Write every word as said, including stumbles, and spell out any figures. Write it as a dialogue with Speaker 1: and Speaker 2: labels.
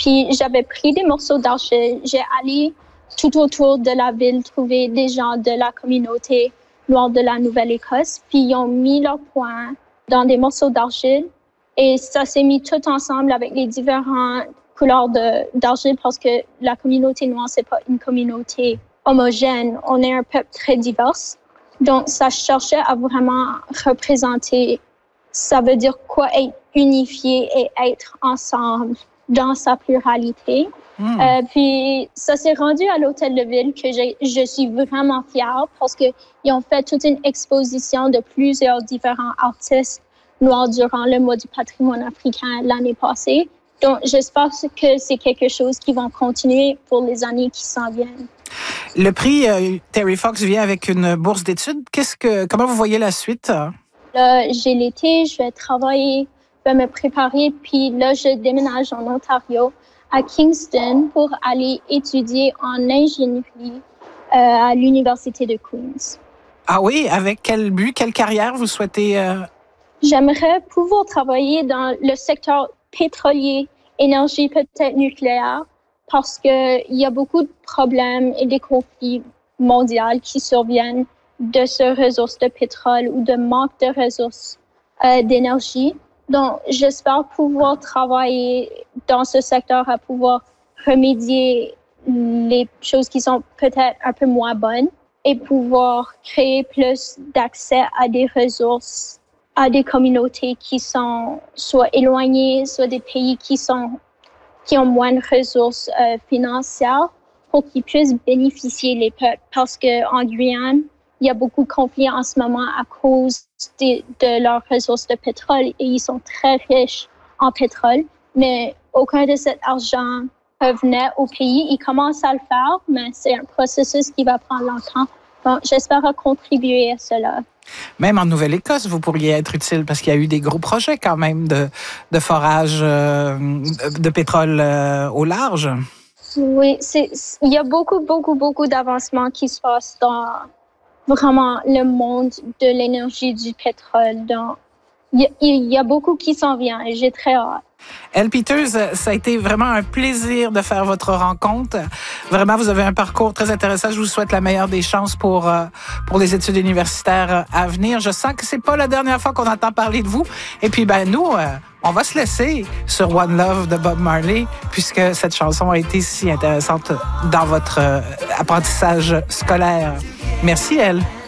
Speaker 1: Puis j'avais pris des morceaux d'argile. J'ai allé tout autour de la ville trouver des gens de la communauté noire de la Nouvelle-Écosse. Puis ils ont mis leurs poings dans des morceaux d'argile. Et ça s'est mis tout ensemble avec les différentes couleurs de, d'argile parce que la communauté noire, c'est pas une communauté homogène. On est un peuple très divers. Donc, ça cherchait à vraiment représenter, ça veut dire quoi être unifié et être ensemble dans sa pluralité. Mmh. Euh, puis, ça s'est rendu à l'Hôtel de Ville que j'ai, je suis vraiment fière parce qu'ils ont fait toute une exposition de plusieurs différents artistes noirs durant le mois du patrimoine africain l'année passée. Donc, j'espère que c'est quelque chose qui va continuer pour les années qui s'en viennent.
Speaker 2: Le prix euh, Terry Fox vient avec une bourse d'études. Qu'est-ce que, comment vous voyez la suite?
Speaker 1: Là, j'ai l'été, je vais travailler, je vais me préparer, puis là, je déménage en Ontario, à Kingston, pour aller étudier en ingénierie euh, à l'Université de Queen's.
Speaker 2: Ah oui? Avec quel but, quelle carrière vous souhaitez? Euh...
Speaker 1: J'aimerais pouvoir travailler dans le secteur pétrolier, énergie peut-être nucléaire, parce qu'il y a beaucoup de problèmes et des conflits mondiaux qui surviennent de ce ressource de pétrole ou de manque de ressources euh, d'énergie. Donc, j'espère pouvoir travailler dans ce secteur à pouvoir remédier les choses qui sont peut-être un peu moins bonnes et pouvoir créer plus d'accès à des ressources, à des communautés qui sont soit éloignées, soit des pays qui sont qui ont moins de ressources euh, financières pour qu'ils puissent bénéficier les peuples. Parce qu'en Guyane, il y a beaucoup de conflits en ce moment à cause de, de leurs ressources de pétrole et ils sont très riches en pétrole, mais aucun de cet argent revenait au pays. Ils commencent à le faire, mais c'est un processus qui va prendre longtemps. Donc, j'espère contribuer à cela.
Speaker 2: Même en Nouvelle-Écosse, vous pourriez être utile parce qu'il y a eu des gros projets quand même de, de forage euh, de pétrole euh, au large.
Speaker 1: Oui, c'est, il y a beaucoup, beaucoup, beaucoup d'avancements qui se passent dans vraiment le monde de l'énergie du pétrole. Donc, il y a, il y a beaucoup qui s'en vient et j'ai très hâte.
Speaker 2: Elle Peters, ça a été vraiment un plaisir de faire votre rencontre. Vraiment, vous avez un parcours très intéressant. Je vous souhaite la meilleure des chances pour, pour les études universitaires à venir. Je sens que c'est pas la dernière fois qu'on entend parler de vous. Et puis, ben nous, on va se laisser sur One Love de Bob Marley, puisque cette chanson a été si intéressante dans votre apprentissage scolaire. Merci, Elle.